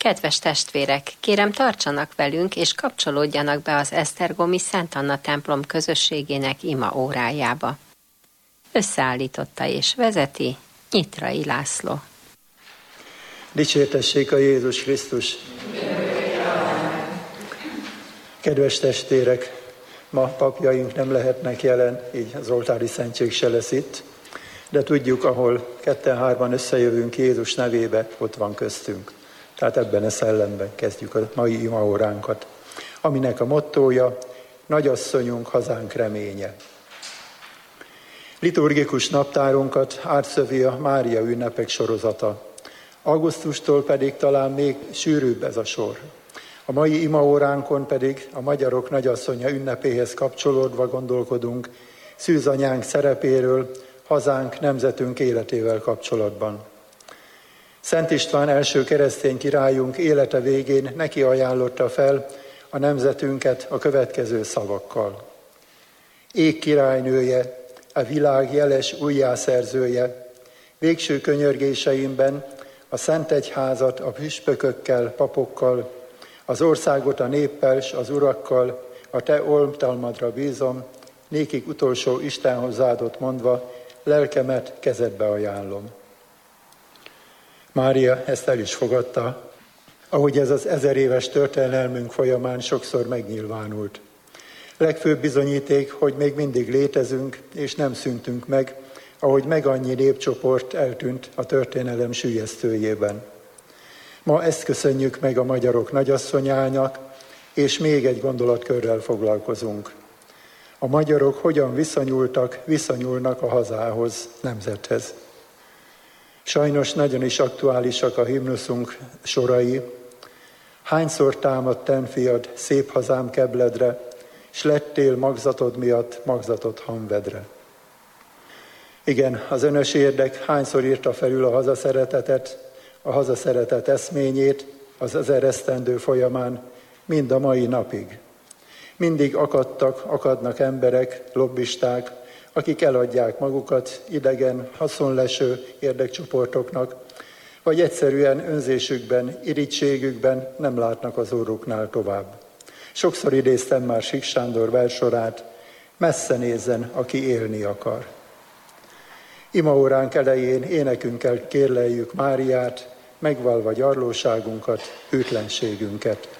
Kedves testvérek, kérem tartsanak velünk és kapcsolódjanak be az esztergomi Szent Anna templom közösségének ima órájába. Összeállította és vezeti Nyitrai László. Dicsértessék a Jézus Krisztus! Kedves testvérek, ma papjaink nem lehetnek jelen, így az oltári szentség se lesz itt, de tudjuk, ahol 2-3 összejövünk Jézus nevébe, ott van köztünk. Tehát ebben a szellemben kezdjük a mai imaóránkat, aminek a mottója Nagyasszonyunk, hazánk reménye. Liturgikus naptárunkat átszövi a Mária ünnepek sorozata. Augusztustól pedig talán még sűrűbb ez a sor. A mai imaóránkon pedig a magyarok nagyasszonya ünnepéhez kapcsolódva gondolkodunk szűzanyánk szerepéről, hazánk, nemzetünk életével kapcsolatban. Szent István első keresztény királyunk élete végén neki ajánlotta fel a nemzetünket a következő szavakkal. Ég királynője, a világ jeles újjászerzője, végső könyörgéseimben a Szent Egyházat a püspökökkel, papokkal, az országot a néppel s az urakkal, a te oltalmadra bízom, nékik utolsó Istenhozzáadott mondva, lelkemet kezedbe ajánlom. Mária ezt el is fogadta, ahogy ez az 1000 éves történelmünk folyamán sokszor megnyilvánult. Legfőbb bizonyíték, hogy még mindig létezünk, és nem szűntünk meg, ahogy meg annyi népcsoport eltűnt a történelem süllyesztőjében. Ma ezt köszönjük meg a magyarok nagyasszonyának, és még egy gondolatkörrel foglalkozunk. A magyarok hogyan viszonyulnak a hazához, nemzethez. Sajnos nagyon is aktuálisak a himnuszunk sorai. Hányszor támadt tenfiad szép hazám kebledre, s lettél magzatod miatt magzatot hamvedre. Igen, az önös érdek hányszor írta felül a hazaszeretetet, a hazaszeretet eszményét az 1000 esztendő folyamán, mind a mai napig. Mindig akadnak emberek, lobbisták, akik eladják magukat idegen, haszonleső érdekcsoportoknak, vagy egyszerűen önzésükben, irítségükben nem látnak az orruknál tovább. Sokszor idéztem már Sík Sándor versorát, messze nézzen, aki élni akar. Imaóránk elején énekünkkel kérleljük Máriát, megvalva gyarlóságunkat, hűtlenségünket.